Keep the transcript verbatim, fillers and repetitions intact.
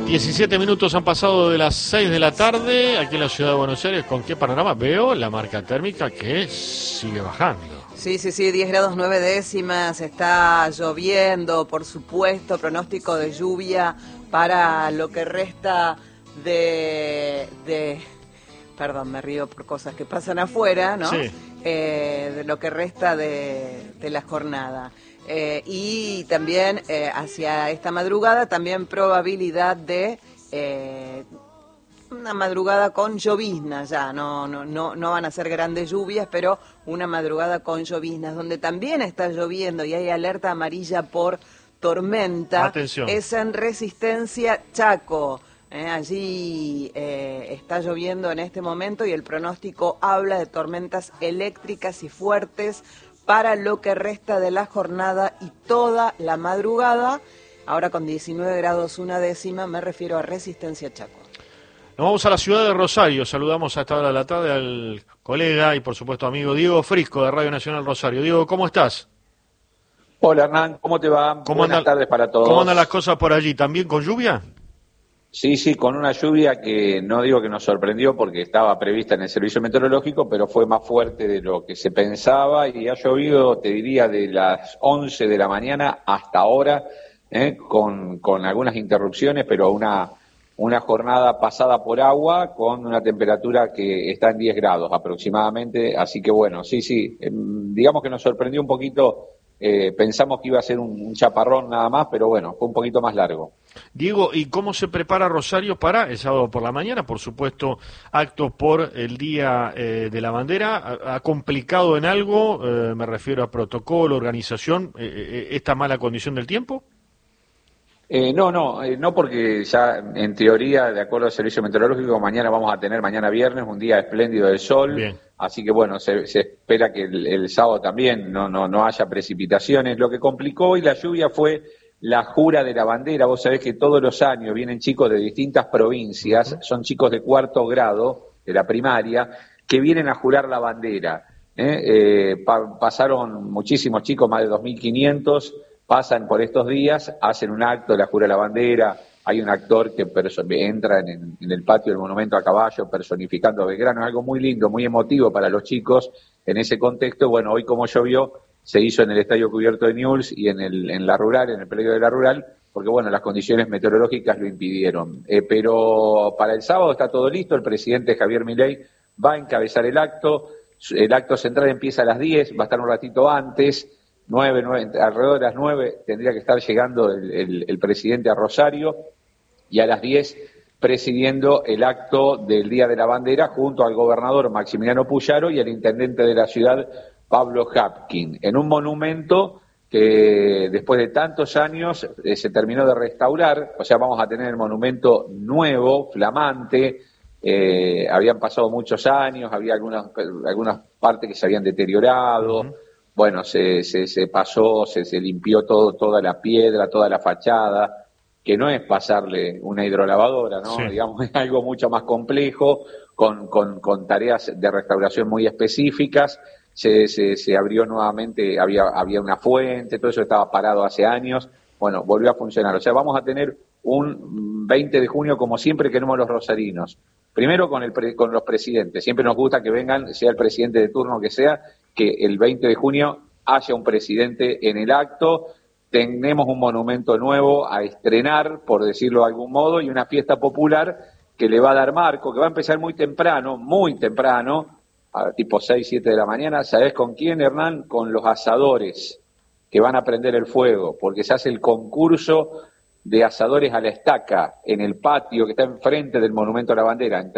diecisiete minutos han pasado de las seis de la tarde aquí en la ciudad de Buenos Aires. ¿Con qué panorama? Veo la marca térmica que sigue bajando. Sí, sí, sí, diez grados nueve décimas, está lloviendo, por supuesto, pronóstico de lluvia para lo que resta de... de perdón, me río por cosas que pasan afuera, ¿no? Sí. Eh, de lo que resta de, de la jornada. Eh, y también eh, hacia esta madrugada también probabilidad de eh, una madrugada con lloviznas ya, no, no, no, no van a ser grandes lluvias, pero una madrugada con lloviznas, donde también está lloviendo y hay alerta amarilla por tormenta. Atención. Es en Resistencia Chaco. Eh, allí eh, está lloviendo en este momento y el pronóstico habla de tormentas eléctricas y fuertes para lo que resta de la jornada y toda la madrugada. Ahora con diecinueve grados una décima, me refiero a Resistencia Chaco. Nos vamos a la ciudad de Rosario. Saludamos a esta hora de la tarde al colega y por supuesto amigo Diego Frisco de Radio Nacional Rosario. Diego, ¿cómo estás? Hola Hernán, ¿cómo te va? ¿Cómo Buenas anda, tardes para todos. ¿Cómo andan las cosas por allí? ¿También con lluvia? Sí, sí, con una lluvia que no digo que nos sorprendió porque estaba prevista en el servicio meteorológico, pero fue más fuerte de lo que se pensaba y ha llovido, te diría, de las once de la mañana hasta ahora, ¿eh? con, con algunas interrupciones, pero una, una jornada pasada por agua con una temperatura que está en diez grados aproximadamente, así que bueno, sí, sí, eh, digamos que nos sorprendió un poquito. Eh, pensamos que iba a ser un, un chaparrón nada más, pero bueno, fue un poquito más largo. Diego, ¿y cómo se prepara Rosario para el sábado por la mañana? Por supuesto, actos por el Día eh, de la Bandera. ¿Ha, ha complicado en algo? Eh, me refiero a protocolo, organización, eh, eh, esta mala condición del tiempo. Eh, no, no, eh, no porque ya en teoría, de acuerdo al servicio meteorológico, mañana vamos a tener, mañana viernes, un día espléndido del sol. Bien. Así que bueno, se, se espera que el, el sábado también no, no, no haya precipitaciones. Lo que complicó hoy la lluvia fue la jura de la bandera. Vos sabés que todos los años vienen chicos de distintas provincias, uh-huh. son chicos de cuarto grado, de la primaria, que vienen a jurar la bandera. ¿eh? Eh, pa- pasaron muchísimos chicos, más de dos mil quinientos, pasan por estos días, hacen un acto, la jura de la bandera. Hay un actor que perso- entra en, en el patio del Monumento a Caballo personificando a Belgrano, es algo muy lindo, muy emotivo para los chicos en ese contexto. Bueno, hoy como llovió, se hizo en el Estadio Cubierto de Newell's y en el en la Rural, en el predio de la Rural, porque bueno, las condiciones meteorológicas lo impidieron. Eh, pero para el sábado está todo listo, el presidente Javier Milei va a encabezar el acto, el acto central empieza a las diez, va a estar un ratito antes, nueve, nueve, alrededor de las nueve tendría que estar llegando el, el, el presidente a Rosario, y a las diez presidiendo el acto del Día de la Bandera junto al gobernador Maximiliano Puyaro y el intendente de la ciudad, Pablo Hapkin, en un monumento que después de tantos años eh, se terminó de restaurar. O sea, vamos a tener el monumento nuevo, flamante. Eh, habían pasado muchos años, había algunas, algunas partes que se habían deteriorado. Uh-huh. Bueno, se, se, se pasó, se, se limpió todo, toda la piedra, toda la fachada, que no es pasarle una hidrolavadora, ¿no? Sí. Digamos, es algo mucho más complejo, con, con, con tareas de restauración muy específicas. Se, se, se abrió nuevamente, había, había una fuente, todo eso estaba parado hace años. Bueno, volvió a funcionar. O sea, vamos a tener un veinte de junio como siempre queremos los rosarinos. Primero con, el pre, con los presidentes. Siempre nos gusta que vengan, sea el presidente de turno que sea, que el veinte de junio haya un presidente en el acto. Tenemos un monumento nuevo a estrenar, por decirlo de algún modo, y una fiesta popular que le va a dar marco, que va a empezar muy temprano, muy temprano, a tipo seis, siete de la mañana. ¿Sabés con quién, Hernán? Con los asadores que van a prender el fuego, porque se hace el concurso de asadores a la estaca en el patio que está enfrente del Monumento a la Bandera.